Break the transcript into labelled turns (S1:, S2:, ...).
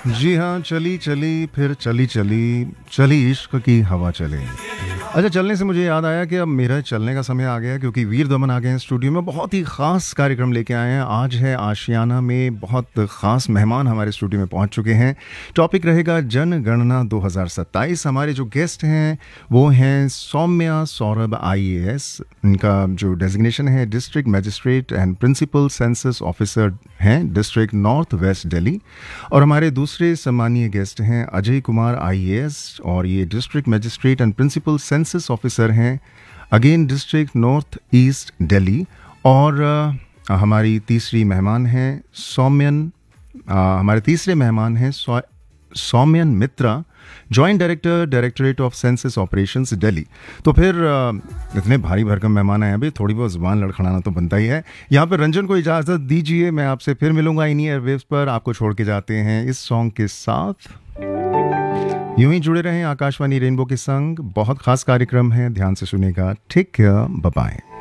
S1: जी हाँ, चली चली फिर चली चली, चली इश्क की हवा चले। अच्छा, चलने से मुझे याद आया कि अब मेरा चलने का समय आ गया है, क्योंकि वीर दमन आ गए हैं स्टूडियो में। बहुत ही ख़ास कार्यक्रम लेके आए हैं। आज है आशियाना में, बहुत ख़ास मेहमान हमारे स्टूडियो में पहुंच चुके हैं। टॉपिक रहेगा जनगणना 2027। हमारे जो गेस्ट हैं वो हैं सौम्या सौरभ IAS। इनका जो डेजिग्नेशन है district magistrate and principal census officer हैं डिस्ट्रिक्ट नॉर्थ वेस्ट दिल्ली। और हमारे दूसरे सम्मानीय गेस्ट हैं अजय कुमार IAS, और ये district magistrate and principal census officer हैं again district north east Delhi. और हमारी तीसरी मेहमान हैं हमारे तीसरे मेहमान हैं सौम्यन मित्रा, joint director directorate of census operations Delhi. तो फिर इतने भारी भरकम मेहमान आए, अभी थोड़ी बहुत जुबान लड़खड़ाना तो बनता ही है। यहाँ पर रंजन को इजाज़त दीजिए, मैं आपसे फिर मिलूंगा इन्हीं एयरवेव्स पर। आपको छोड़ के जाते हैं इस सॉन्ग के साथ। यूं ही जुड़े रहें आकाशवाणी रेनबो के संग। बहुत खास कार्यक्रम है, ध्यान से सुनेगा। Take care, bye bye.